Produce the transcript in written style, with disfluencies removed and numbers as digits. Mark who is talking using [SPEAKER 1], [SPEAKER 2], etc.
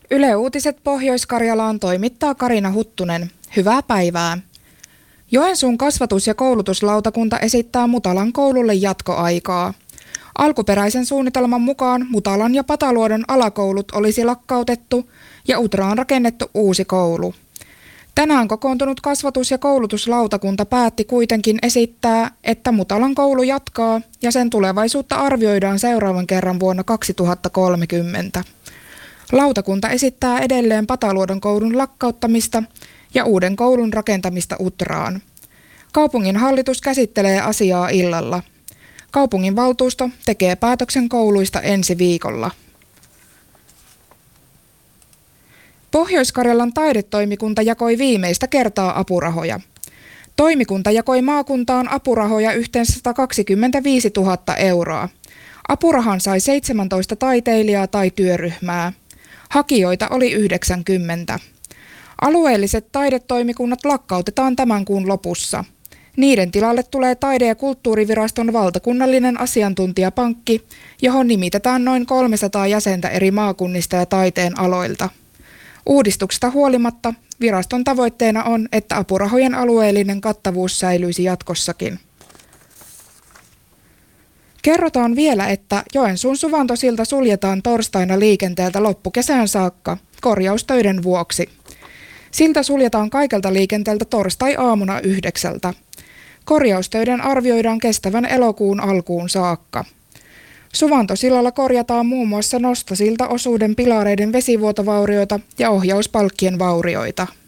[SPEAKER 1] Yle Uutiset Pohjois-Karjalaan toimittaa Karina Huttunen. Hyvää päivää. Joensuun kasvatus- ja koulutuslautakunta esittää Mutalan koululle jatkoaikaa. Alkuperäisen suunnitelman mukaan Mutalan ja Pataluodon alakoulut olisi lakkautettu ja Utraan rakennettu uusi koulu. Tänään kokoontunut kasvatus- ja koulutuslautakunta päätti kuitenkin esittää, että Mutalan koulu jatkaa ja sen tulevaisuutta arvioidaan seuraavan kerran vuonna 2030. Lautakunta esittää edelleen Pataluodon koulun lakkauttamista ja uuden koulun rakentamista Utraan. Kaupungin hallitus käsittelee asiaa illalla. Kaupungin valtuusto tekee päätöksen kouluista ensi viikolla. Pohjois-Karjalan taidetoimikunta jakoi viimeistä kertaa apurahoja. Toimikunta jakoi maakuntaan apurahoja yhteensä 125 000 euroa. Apurahan sai 17 taiteilijaa tai työryhmää. Hakijoita oli 90. Alueelliset taidetoimikunnat lakkautetaan tämän kuun lopussa. Niiden tilalle tulee Taide- ja kulttuuriviraston valtakunnallinen asiantuntijapankki, johon nimitetään noin 300 jäsentä eri maakunnista ja taiteen aloilta. Uudistuksesta huolimatta viraston tavoitteena on, että apurahojen alueellinen kattavuus säilyisi jatkossakin. Kerrotaan vielä, että Joensuun Suvantosilta suljetaan torstaina liikenteeltä loppukesään saakka korjaustöiden vuoksi. Silta suljetaan kaikelta liikenteeltä torstai-aamuna 9. Korjaustöiden arvioidaan kestävän elokuun alkuun saakka. Suvantosillalla korjataan muun muassa nostosiltaosuuden pilareiden vesivuotovaurioita ja ohjauspalkkien vaurioita.